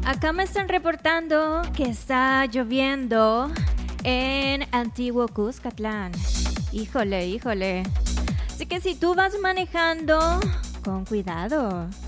Acá me están reportando que está lloviendo en Antiguo Cuscatlán. Híjole. Así que si tú vas manejando, con cuidado.